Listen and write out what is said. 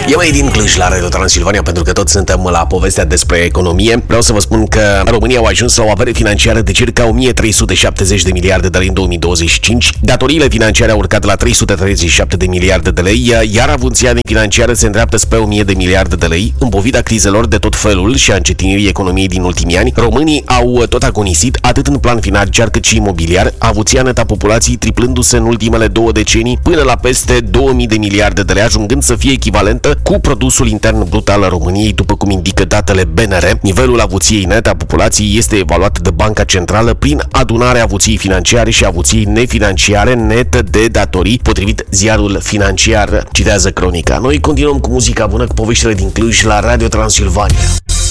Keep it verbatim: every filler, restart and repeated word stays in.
E mai din Cluj la Radio Transilvania, pentru că toți suntem la povestea despre economie. Vreau să vă spun că România au ajuns la o avere financiară de circa o mie trei sute șaptezeci de miliarde de lei în două mii douăzeci și cinci. Datoriile financiare au urcat la trei sute treizeci și șapte de miliarde de lei, iar avuția financiară se îndreaptă spre o mie de miliarde de lei. În pofida crizelor de tot felul și a încetinirii economiei din ultimii ani, românii au tot agonisit, atât în plan financiar cât și imobiliar, avuția neta populației triplându-se în ultimele două decenii până la peste două mii de miliarde de lei, ajungând să fie echivalentă cu produsul intern brut al României, după cum indică datele B N R. Nivelul avuției nete a populației este evaluat de Banca Centrală prin adunarea avuției financiare și avuției nefinanciare netă de datorii, potrivit ziarul Financiar, citează Cronica. Noi continuăm cu muzica bună, cu poveștile din Cluj la Radio Transilvania.